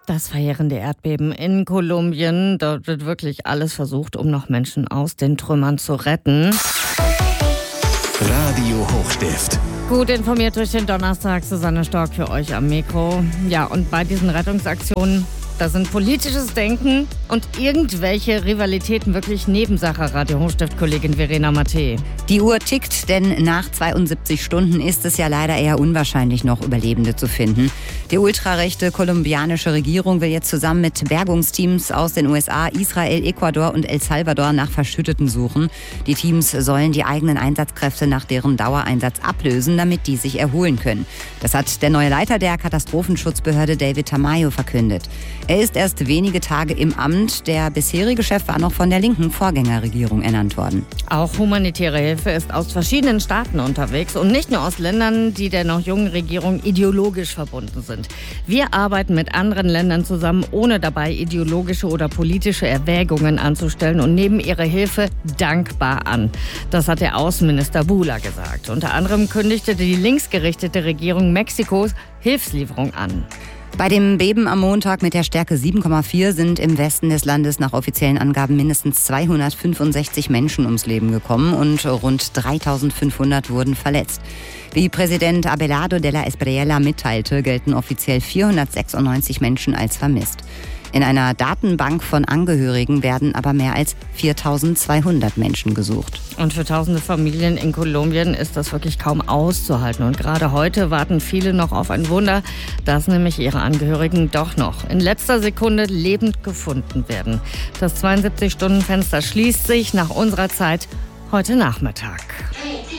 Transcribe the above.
Das verheerende Erdbeben in Kolumbien. Dort wird wirklich alles versucht, um noch Menschen aus den Trümmern zu retten. Radio Hochstift. Gut informiert durch den Donnerstag. Susanne Stork für euch am Mikro. Ja, und bei diesen Rettungsaktionen, da sind politisches Denken und irgendwelche Rivalitäten wirklich Nebensache. Radio Hochstift-Kollegin Verena Mattei. Die Uhr tickt, denn nach 72 Stunden ist es ja leider eher unwahrscheinlich, noch Überlebende zu finden. Die ultrarechte kolumbianische Regierung will jetzt zusammen mit Bergungsteams aus den USA, Israel, Ecuador und El Salvador nach Verschütteten suchen. Die Teams sollen die eigenen Einsatzkräfte nach deren Dauereinsatz ablösen, damit die sich erholen können. Das hat der neue Leiter der Katastrophenschutzbehörde David Tamayo verkündet. Er ist erst wenige Tage im Amt. Der bisherige Chef war noch von der linken Vorgängerregierung ernannt worden. Auch humanitäre Hilfe ist aus verschiedenen Staaten unterwegs und nicht nur aus Ländern, die der noch jungen Regierung ideologisch verbunden sind. Wir arbeiten mit anderen Ländern zusammen, ohne dabei ideologische oder politische Erwägungen anzustellen und nehmen ihre Hilfe dankbar an. Das hat der Außenminister Bula gesagt. Unter anderem kündigte die linksgerichtete Regierung Mexikos Hilfslieferung an. Bei dem Beben am Montag mit der Stärke 7,4 sind im Westen des Landes nach offiziellen Angaben mindestens 265 Menschen ums Leben gekommen und rund 3.500 wurden verletzt. Wie Präsident Abelardo de la Espriella mitteilte, gelten offiziell 496 Menschen als vermisst. In einer Datenbank von Angehörigen werden aber mehr als 4.200 Menschen gesucht. Und für tausende Familien in Kolumbien ist das wirklich kaum auszuhalten. Und gerade heute warten viele noch auf ein Wunder, dass nämlich ihre Angehörigen doch noch in letzter Sekunde lebend gefunden werden. Das 72-Stunden-Fenster schließt sich nach unserer Zeit heute Nachmittag.